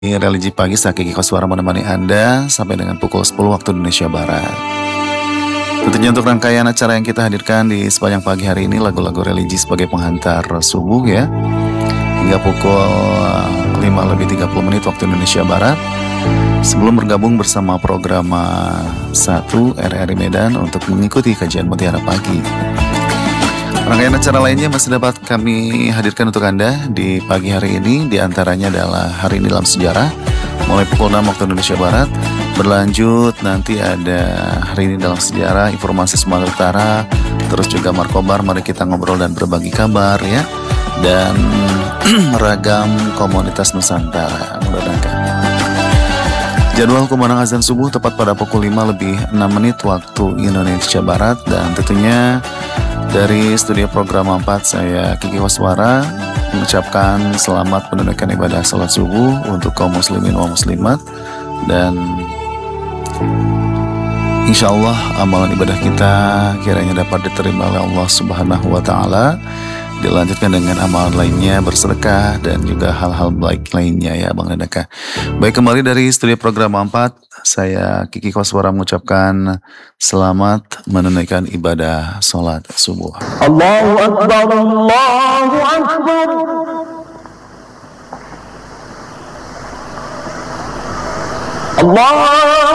Religi Pagi, saya Kiki Koswara menemani Anda sampai dengan pukul 10 waktu Indonesia Barat. Tentunya untuk rangkaian acara yang kita hadirkan di sepanjang pagi hari ini, lagu-lagu religi sebagai penghantar subuh ya, hingga pukul 5:30 waktu Indonesia Barat. Sebelum bergabung bersama program 1 RRI Medan untuk mengikuti kajian Mutiara Pagi. Rangkaian acara lainnya masih dapat kami hadirkan untuk Anda di pagi hari ini. Di antaranya adalah Hari Ini Dalam Sejarah, mulai pukul 6 waktu Indonesia Barat. Berlanjut nanti ada Hari Ini Dalam Sejarah, Informasi Sumatera Utara, terus juga Markobar, mari kita ngobrol dan berbagi kabar ya. Dan Ragam Komunitas Nusantara, mudah-mudahan. Jadwal kumandang azan subuh tepat pada pukul 5:06 waktu Indonesia Barat. Dan tentunya dari studio program 4, saya Kiki Koswara mengucapkan selamat menunaikan ibadah salat subuh untuk kaum muslimin wa muslimat. Dan insya Allah amalan ibadah kita kiranya dapat diterima oleh Allah Subhanahu wa Ta'ala. Dilanjutkan dengan amalan lainnya, bersedekah dan juga hal-hal baik lainnya ya Bang Dedaka. Baik, kembali dari studio program 4, saya Kiki Koswara mengucapkan selamat menunaikan ibadah sholat subuh. Allahu Akbar, Allahu Akbar. Allah